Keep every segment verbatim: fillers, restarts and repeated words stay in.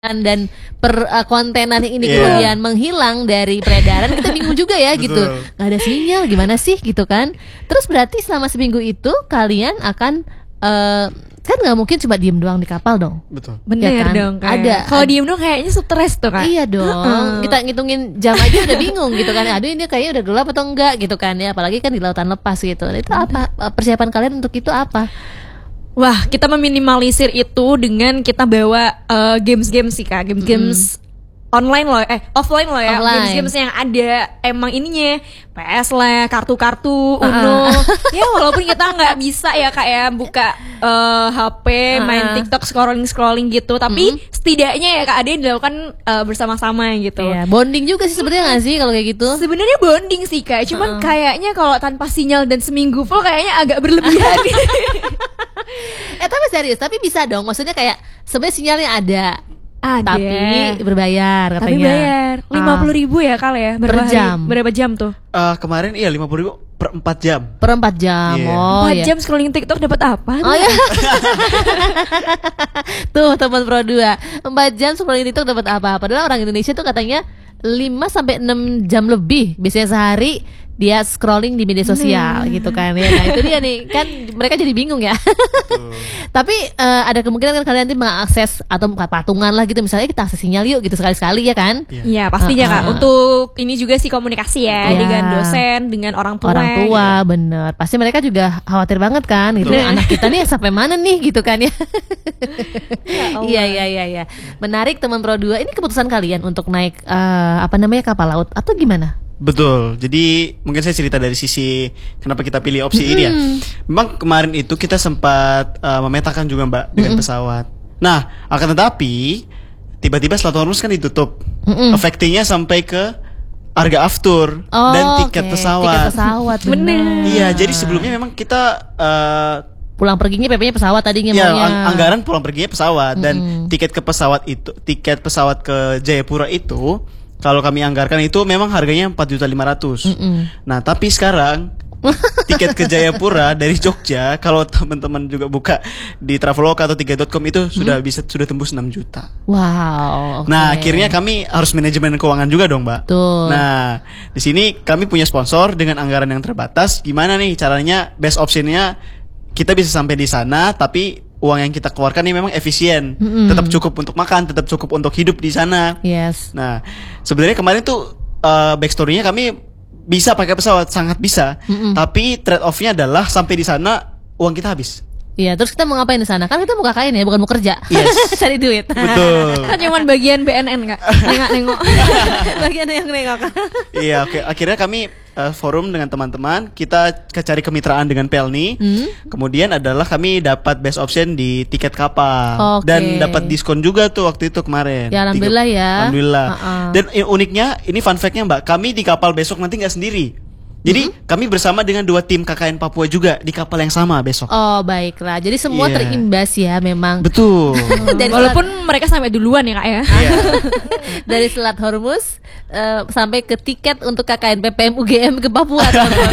dan per uh, kontenan ini yeah. kemudian menghilang dari peredaran, kita bingung juga ya gitu, nggak ada sinyal gimana sih gitu kan. Terus berarti selama seminggu itu kalian akan uh, kan nggak mungkin cuma diem doang di kapal dong. Betul. Bener ya kan? dong. Kayak. Ada. Kalau diem doang kayaknya stres tuh kan. Iya dong. Uh. Kita ngitungin jam aja udah bingung gitu kan. Aduh ini kayaknya udah gelap atau enggak gitu kan ya. Apalagi kan di lautan lepas gitu. Nah, itu apa persiapan kalian untuk itu apa? Wah, kita meminimalisir itu dengan kita bawa uh, games-games sih Kak, games-games mm. online loh, eh offline loh ya, offline. games-games yang ada emang ininya, P S lah, kartu-kartu, Uno, uh-uh. ya walaupun kita nggak bisa ya Kak ya buka uh, H P, uh-uh. main TikTok, scrolling-scrolling gitu, tapi mm. setidaknya ya Kak ada yang dilakukan uh, bersama-sama gitu. Iya, bonding juga sih sebenarnya nggak sih kalau kayak gitu? Sebenarnya bonding sih Kak, cuman uh-uh. kayaknya kalau tanpa sinyal dan seminggu full kayaknya agak berlebihan. Eh tapi serius, tapi bisa dong. Maksudnya kayak sebenarnya sinyalnya ada, ada. tapi berbayar katanya. Tapi bayar lima puluh ribu ya kali ya berapa per jam. Hari, berapa jam tuh? Uh, kemarin iya lima puluh ribu per empat jam. Per empat jam. Yeah. Oh empat iya. jam scrolling TikTok dapat apa? Oh ya. Tuh teman Pro dua, empat jam scrolling TikTok dapat apa? Padahal orang Indonesia tuh katanya lima sampai enam jam lebih biasanya sehari dia scrolling di media sosial hmm. gitu kan ya. Nah itu dia nih kan mereka jadi bingung ya. Tapi uh, ada kemungkinan kan kalian nanti mengakses atau patungan lah gitu, misalnya kita akses sinyal yuk gitu sekali-sekali ya kan. Iya yeah. pastinya uh-uh. Kak, untuk ini juga sih komunikasi ya yeah. dengan dosen, dengan orang tua. Orang tua gitu. Bener, pasti mereka juga khawatir banget kan gitu. Bener. Anak kita nih sampai mana nih gitu kan ya. Iya iya iya iya. Menarik teman Pro dua. Ini keputusan kalian untuk naik uh, apa namanya kapal laut atau gimana? Betul. Jadi mungkin saya cerita dari sisi kenapa kita pilih opsi mm-hmm. ini ya. Memang kemarin itu kita sempat uh, memetakan juga Mbak dengan mm-hmm. pesawat. Nah, akan tetapi tiba-tiba Selat Hormuz kan ditutup. Mm-hmm. Affectingnya sampai ke harga aftur oh, dan tiket okay. pesawat. Tiket pesawat bener. Iya, jadi sebelumnya memang kita uh, pulang perginya P P-nya pesawat tadinya ya, maunya. ang- anggaran pulang perginya pesawat mm-hmm. dan tiket ke pesawat itu, tiket pesawat ke Jayapura itu kalau kami anggarkan itu memang harganya empat juta lima ratus ribu. Nah, tapi sekarang tiket ke Jayapura dari Jogja kalau teman-teman juga buka di Traveloka atau tiket dot com itu hmm? sudah bisa sudah tembus enam juta. Wow. Okay. Nah, akhirnya kami harus manajemen keuangan juga dong, Mbak. Tuh. Nah, di sini kami punya sponsor dengan anggaran yang terbatas. Gimana nih caranya best optionnya kita bisa sampai di sana tapi uang yang kita keluarkan ini memang efisien, mm-hmm. tetap cukup untuk makan, tetap cukup untuk hidup di sana. Yes. Nah, sebenarnya kemarin tuh uh, backstory-nya kami bisa pakai pesawat, sangat bisa. Mm-hmm. Tapi trade off-nya adalah sampai di sana uang kita habis. Iya, terus kita mau ngapain di sana? Kan kita mau K K N ya, bukan mau kerja. Yes. Cari duit. Betul. Kan cuma bagian B N N Kak. Nengok-nengok. Bagian yang nengok. Iya, oke. Okay. Akhirnya kami uh, forum dengan teman-teman, kita cari kemitraan dengan Pelni. Hmm? Kemudian adalah kami dapat best option di tiket kapal. Okay. Dan dapat diskon juga tuh waktu itu kemarin. Ya alhamdulillah Tiga, ya. Alhamdulillah. Uh-uh. Dan uniknya, ini fun fact-nya Mbak, kami di kapal besok nanti nggak sendiri. Jadi mm-hmm. kami bersama dengan dua tim K K N Papua juga di kapal yang sama besok. Oh baiklah, jadi semua yeah. terimbas ya memang. Betul. Dari walaupun selat... mereka sampai duluan ya Kak ya. Yeah. Dari Selat Hormuz uh, sampai ke tiket untuk K K N P P M U G M ke Papua.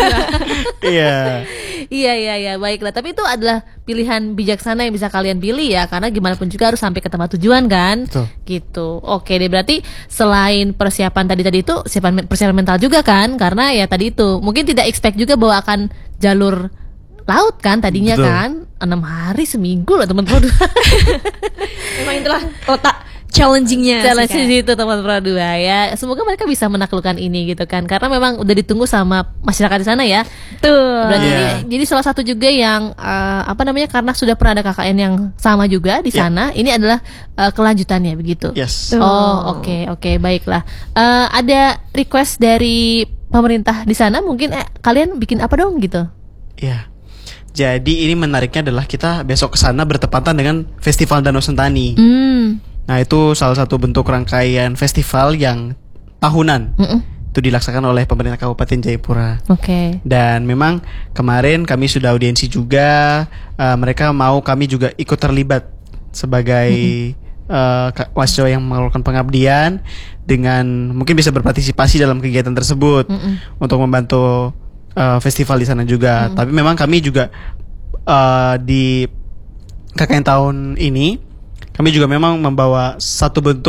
Iya. Iya iya iya baiklah. Tapi itu adalah pilihan bijaksana yang bisa kalian pilih ya, karena gimana pun juga harus sampai ke tempat tujuan kan. Betul. Gitu. Oke deh, berarti selain persiapan tadi tadi itu persiapan persiapan mental juga kan, karena ya tadi itu mungkin tidak expect juga bahwa akan jalur laut kan tadinya. Betul. Kan enam hari seminggu loh teman-teman. Memang itulah letak challengingnya challenge itu teman Pro dua ya. Semoga mereka bisa menaklukkan ini gitu kan, karena memang udah ditunggu sama masyarakat di sana ya. Tuh. Berarti yeah. ini jadi salah satu juga yang uh, apa namanya, karena sudah pernah ada K K N yang sama juga di sana. Yeah. Ini adalah uh, kelanjutannya begitu. Yes. Oh oke okay, oke okay, baiklah. Uh, ada request dari pemerintah di sana mungkin eh, kalian bikin apa dong gitu? Iya. Yeah. Jadi ini menariknya adalah kita besok ke sana bertepatan dengan Festival Danau Sentani. Mm. Nah itu salah satu bentuk rangkaian festival yang tahunan. Mm-mm. Itu dilaksanakan oleh pemerintah Kabupaten Jayapura. Oke. Okay. Dan memang kemarin kami sudah audiensi juga. Uh, mereka mau kami juga ikut terlibat sebagai uh, mahasiswa yang melakukan pengabdian dengan mungkin bisa berpartisipasi dalam kegiatan tersebut. Mm-mm. Untuk membantu uh, festival di sana juga. Mm-mm. Tapi memang kami juga uh, di K K N tahun ini kami juga memang membawa satu bentuk